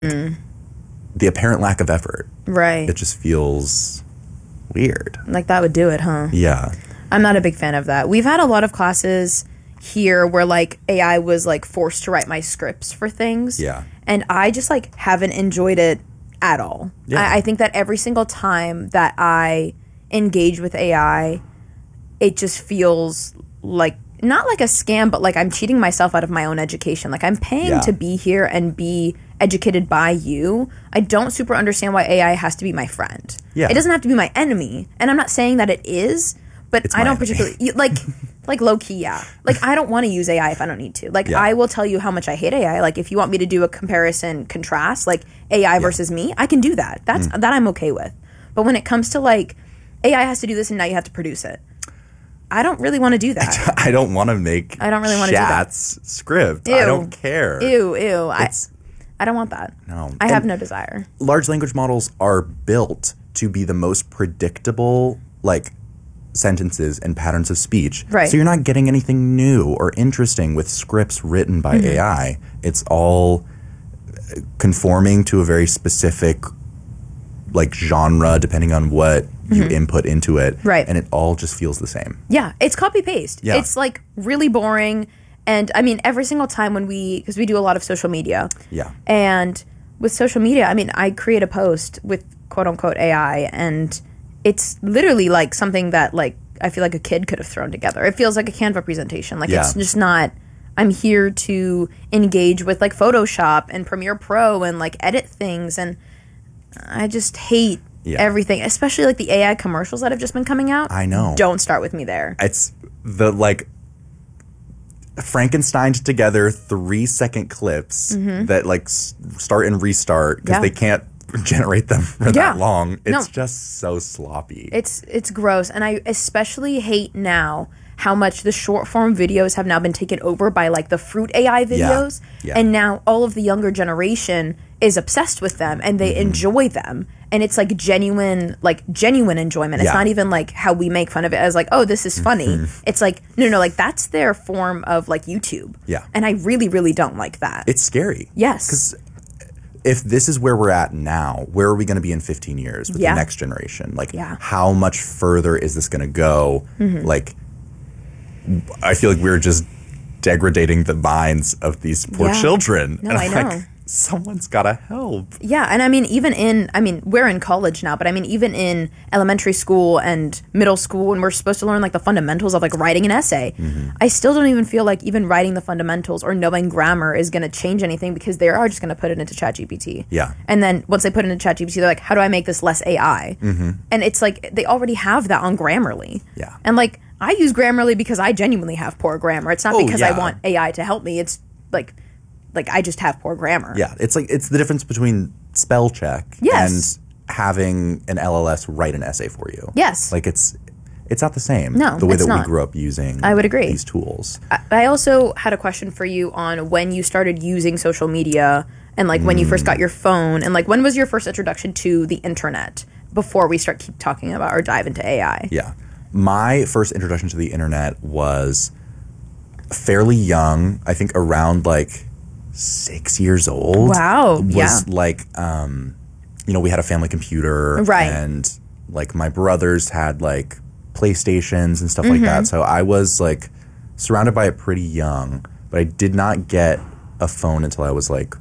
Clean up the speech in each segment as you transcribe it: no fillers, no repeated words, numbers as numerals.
the apparent lack of effort. Right. It just feels weird. Like that would do it, huh? Yeah. I'm not a big fan of that. We've had a lot of classes here where like AI was like forced to write my scripts for things. Yeah. And I just like haven't enjoyed it at all. Yeah. I think that every single time that I engage with AI, it just feels like not like a scam, but like I'm cheating myself out of my own education. Like I'm paying to be here and be educated by you. I don't super understand why AI has to be my friend. Yeah. It doesn't have to be my enemy. And I'm not saying that it is, but It's I my don't enemy. particularly like low key, yeah. Like I don't want to use AI if I don't need to. Like I will tell you how much I hate AI. Like if you want me to do a comparison contrast, like AI versus me, I can do that. That I'm okay with. But when it comes to like AI has to do this and now you have to produce it, I don't really want to do that. I don't want to make I don't really wanna do that. Chat's script. Ew. I don't care. Ew. I don't want that. No. I have And no desire. large language models are built to be the most predictable, like, sentences and patterns of speech. Right. So you're not getting anything new or interesting with scripts written by AI. It's all conforming to a very specific, like, genre, depending on what you input into it. Right. And it all just feels the same. Yeah, it's copy paste. Yeah. It's like really boring. And I mean, every single time because we do a lot of social media. Yeah. And with social media, I mean, I create a post with quote unquote AI, and it's literally like something that like I feel like a kid could have thrown together. It feels like a Canva presentation. Like it's just not. I'm here to engage with like Photoshop and Premiere Pro and like edit things, and I just hate everything, especially like the AI commercials that have just been coming out. I know. Don't start with me there. It's the like Frankensteined together 3-second clips that like start and restart because they can't generate them for that long. It's just so sloppy. It's gross, and I especially hate now how much the short form videos have now been taken over by like the fruit AI videos. Yeah. And now all of the younger generation is obsessed with them and they enjoy them. And it's like genuine enjoyment. It's not even like how we make fun of it as like, oh, this is funny. It's like, no, like that's their form of like YouTube. Yeah. And I really, really don't like that. It's scary. Yes. Because if this is where we're at now, where are we going to be in 15 years with the next generation? Like, how much further is this going to go? Like, I feel like we're just degrading the minds of these poor children. No, and I I'm know. like, someone's got to help. Yeah, and I mean, we're in college now, but I mean, even in elementary school and middle school, when we're supposed to learn like the fundamentals of like writing an essay, I still don't even feel like even writing the fundamentals or knowing grammar is going to change anything because they are just going to put it into ChatGPT. Yeah. And then once they put it into ChatGPT, they're like, how do I make this less AI? And it's like, they already have that on Grammarly. Yeah. And like, I use Grammarly because I genuinely have poor grammar. It's not because I want AI to help me. It's like I just have poor grammar. Yeah, it's like it's the difference between spell check and having an LLS write an essay for you. Yes. Like it's not the same. No, the way it's that not. we grew up using I would agree. these tools. I also had a question for you on when you started using social media and like when you first got your phone and like when was your first introduction to the internet before we keep talking about or dive into AI? Yeah. My first introduction to the internet was fairly young, I think around like 6 years old. Wow. Was like, we had a family computer. Right. And like my brothers had like PlayStations and stuff like that. So I was like surrounded by it pretty young, but I did not get a phone until I was like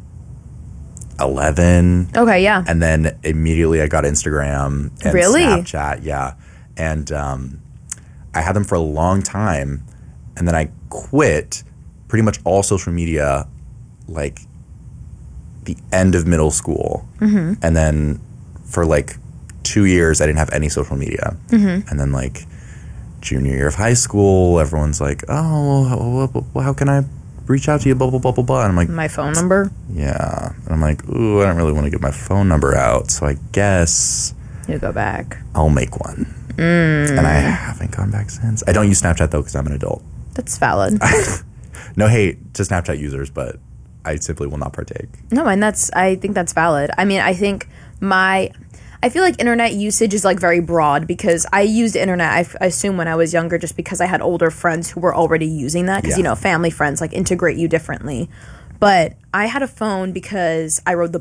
11. Okay, yeah. And then immediately I got Instagram and Really? Snapchat. Yeah. And I had them for a long time. And then I quit pretty much all social media like the end of middle school. And then for like 2 years, I didn't have any social media. And then like junior year of high school, everyone's like, oh, how can I reach out to you, blah, blah, blah, blah, blah. And I'm like, My phone number? yeah. And I'm like, ooh, I don't really want to give my phone number out. So I guess You go back. I'll make one. And I haven't gone back since. I don't use Snapchat, though, because I'm an adult. That's valid. No hate to Snapchat users, but I simply will not partake. No, and I think that's valid. I mean, I feel like internet usage is like very broad because I used internet, I assume when I was younger, just because I had older friends who were already using that because, Yeah. family friends like integrate you differently. But I had a phone because I rode the